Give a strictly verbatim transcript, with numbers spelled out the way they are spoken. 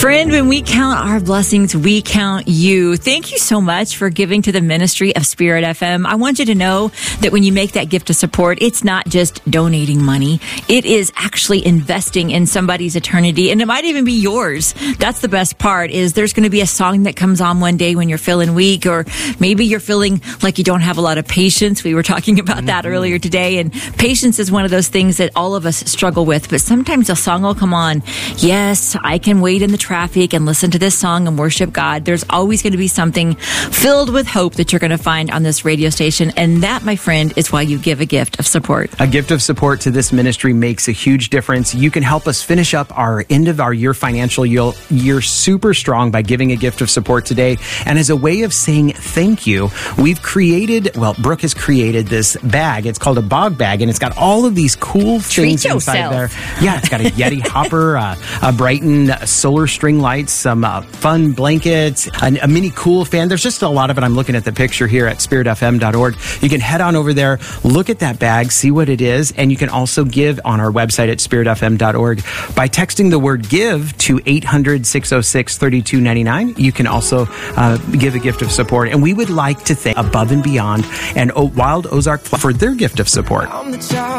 Friend, when we count our blessings, we count you. Thank you so much for giving to the ministry of Spirit F M. I want you to know that when you make that gift of support, it's not just donating money. It is actually investing in somebody's eternity, and it might even be yours. That's the best part, is there's going to be a song that comes on one day when you're feeling weak, or maybe you're feeling like you don't have a lot of patience. We were talking about mm-hmm. that earlier today, and patience is one of those things that all of us struggle with, but sometimes a song will come on. Yes, I can wait in the traffic and listen to this song and worship God. There's always going to be something filled with hope that you're going to find on this radio station. And that, my friend, is why you give a gift of support. A gift of support to this ministry makes a huge difference. You can help us finish up our end of our year financial year super strong by giving a gift of support today. And as a way of saying thank you, we've created, well, Brooke has created this bag. It's called a bog bag, and it's got all of these cool things Treat inside yourself. there. Yeah, it's got a Yeti hopper, uh, a Brighton solar string lights, some uh, fun blankets, a, a mini cool fan. There's just a lot of it. I'm looking at the picture here at spirit f m dot org. You can head on over there, look at that bag, see what it is, and you can also give on our website at spirit f m dot org by texting the word give to eight hundred, six oh six, three two nine nine. You can also uh, give a gift of support, and we would like to thank Above and Beyond and o- Wild Ozark for their gift of support.